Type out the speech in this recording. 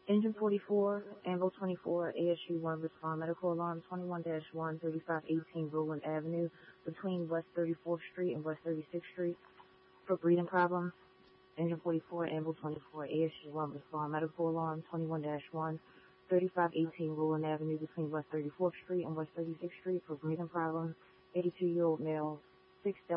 Engine 44, Anvil 24, ASU-1 respond medical alarm 21-1, 3518 Roland Avenue between West 34th Street and West 36th Street for breathing problems. Engine 44, Anvil 24, ASU-1 respond medical alarm 21-1, 3518 Roland Avenue between West 34th Street and West 36th Street for breathing problems. 82-year-old male, 6